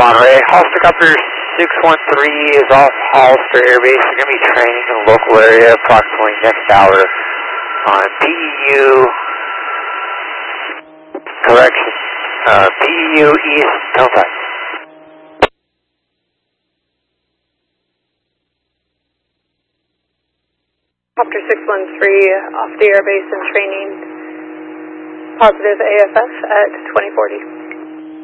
Monterey. Helicopter 613 is off Hollister Air Base. We're going to be training in the local area approximately next hour on PEU, correction, PEU East Delta. Helicopter 613 off the air base and training. Positive AFF at 2040.